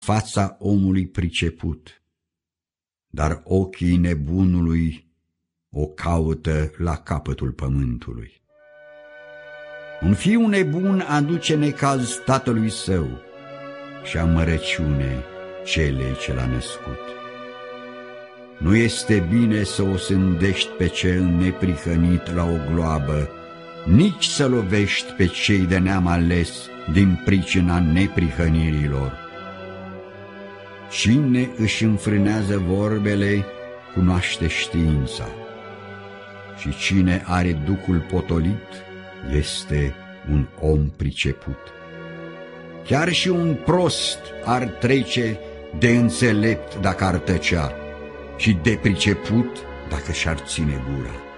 fața omului priceput, dar ochii nebunului o caută la capătul pământului. Un fiu nebun aduce necaz tatălui său și amărăciune celei ce l-a născut. Nu este bine să o sândești pe cel neprihănit la o gloabă, nici să lovești pe cei de neam ales din pricina neprihănirilor. Cine își înfrânează vorbele, cunoaște știința, și cine are ducul potolit este un om priceput. Chiar și un prost ar trece de înțelept dacă ar tăcea și de priceput dacă și-ar ține gura.